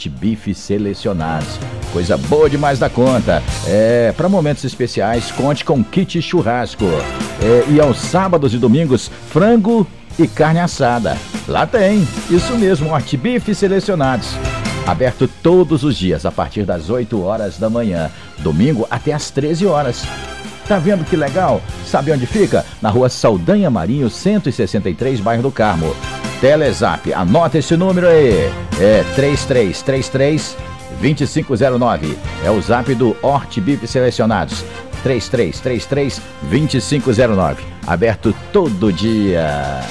Hortifruti selecionados. Coisa boa demais da conta. Para momentos especiais, conte com kit churrasco. E aos sábados e domingos, frango e carne assada. Lá tem, isso mesmo, Hortifruti selecionados. Aberto todos os dias, a partir das 8 horas da manhã. Domingo até às 13 horas. Tá vendo que legal? Sabe onde fica? Na rua Saldanha Marinho, 163, bairro do Carmo. Telezap, anota esse número aí. 3333-2509. É o zap do Hortifruti selecionados. 3333-2509. Aberto todo dia.